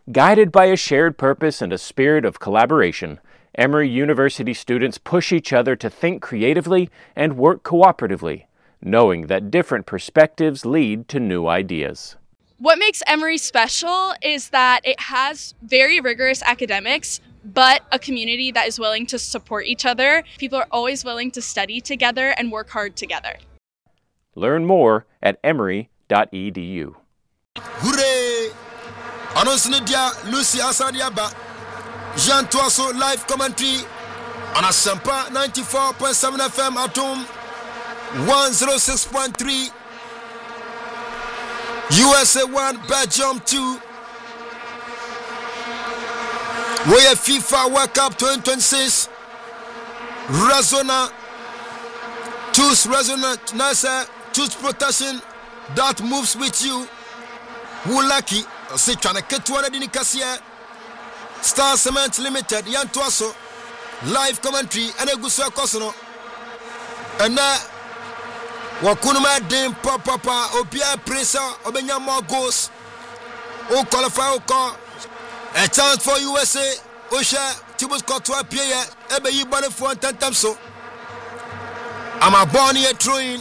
Guided by a shared purpose and a spirit of collaboration, Emory University students push each other to think creatively and work cooperatively, knowing that different perspectives lead to new ideas. What makes Emory special is that it has very rigorous academics, but a community that is willing to support each other. People are always willing to study together and work hard together. Learn more at emory.edu. Hooray! Anonsinidia Lucy Asadiaba. Jean Toasso live commentary on Asempa 94.7 FM at home, 106.3. USA 1, Belgium 2. We have FIFA World Cup 2026. Razona. Choose Razona Nasa. Choose protection that moves with you. Who lucky? See, trying to get to one of the Nicasia. Star Cement Limited, Yan Toasso. Live commentary, and a good circle. And now, Wakunuma Dim Papa, Opia Presa, Obenya more goals. O qualify, a chance for USA, Osha, Tibus Cotua Pierre, Ebe Yibane for 10 times so. I'm a born here throwing.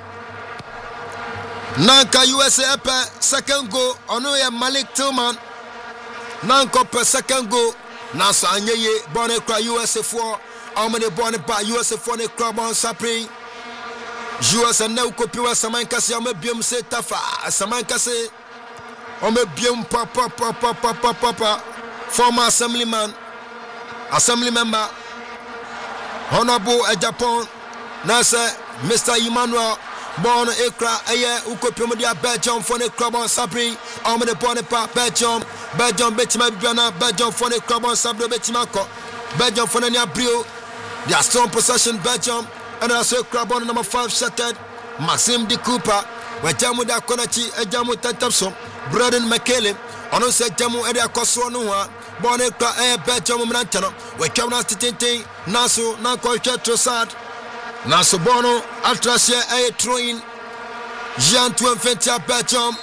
Nanka USA Epe, second goal, Onoya Malik Tillman. Nanko per second goal, Nasa Anyeye, Bonnet Cry USA 4, Amane Bonnet by USA 4, the crab on Sapri. USA no copy was Samankasi, I'm a bium se tafa, Samankasi, I'm a bium papa, former assemblyman, assembly member, Honorable Japan, Nasa, Mr. Emmanuel. Born Ekra, Aye, Ukopimudia, Belgium, Phone Crabon Sabri, Army the Bonipa, Belgium, Betima Biana, Belgium, Phone Crabon Sabro Betimako, Belgium, Phonenia Brio, they are strong possession, Belgium, and also Crabon number 5 shattered, Maxim de Cooper, where Jamu da Konachi, a Jamu Tatapson, Braden McKellen, on also Jamu Edia Kosonua, Born Ekra, Aye, Belgium, Mantano, where Kamana Titi, Nasu, Nanko Chetrosad. Naso Bono, Altrasia, a throwing Jean Tuenfetia Belgium.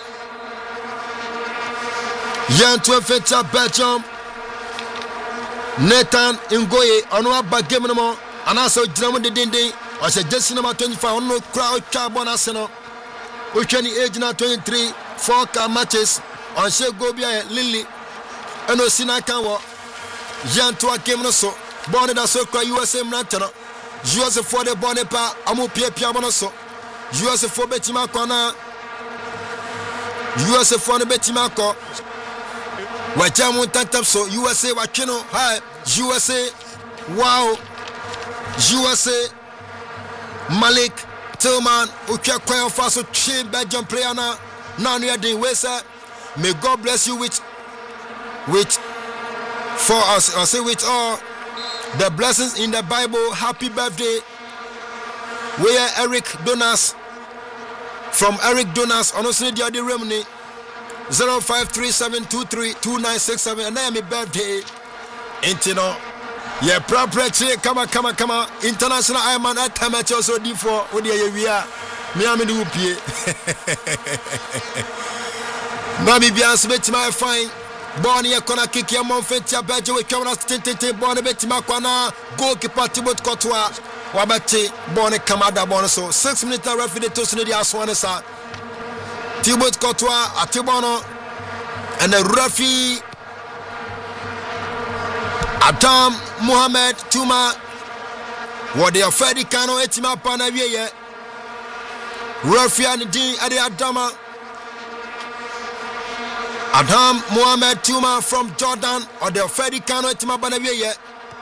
Jean Tuenfetia Belgium. Nathan Ngoye, Onwa Bageminamo, and also German de Dindi, or say just number 25, on no crowd carbon arsenal. Which any age now 23, 4 car matches on Shea Gobia Lily, and no Sinakawa. Jean Tua Geminoso, born in a so-called USA Mantano. USA for the Bonepa, Amu Pia Piamonoso, USA for Betimako, USA for the Betimako, Wajamu Tantapso, USA Wakino, hi, USA, wow, USA, Malik, Tillman, Ukia Kwayo Faso, Chin, Belgium player now, you're doing Wesa. May God bless you with for us, I say with all. The blessings in the Bible. Happy birthday. We are Eric Donas. From Eric Donas, honestly, the other remedy 0537232967. And I am a birthday. Intino. Yeah, proper. Come on. International Ironman at time at also D4. We are. Miami do pay. Maybe be answered to my fine. Born here, Kona Kiki, a Monfetia, Belgium, we come out to born a bit Makwana, goalkeeper Tibot Cotua, Wabati, born a Kamada Bonoso, 6 minutes referee to Sunday Aswanesa, Tibot Cotua, Atibono, and the referee Adam Mohamed Tuma, what they are Freddy Kano, Etima Panavia, referee and Dean Adi Adama. Adam Mohamed Tuma from Jordan or the Freddy Kano Tima Banavia.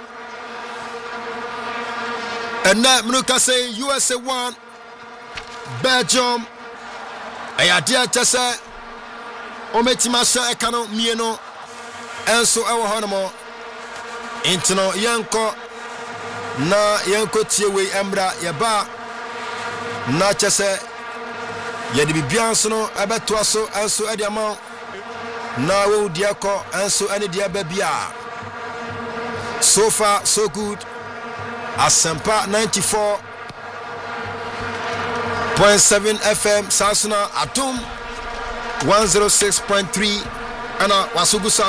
And now Mnuka say USA 1, Belgium. Ayadia Tessa Ometima Sha Ekano Mieno and so our Honamo Intino Yanko na Yanko Tiwe Embra Yaba na Chese Yadi Biansono Abatuaso and so Ediamon. Now, Diako, and so any dear baby. So far, so good. Asempa 94.7 FM, Sasuna Atum 106.3, and Wasugu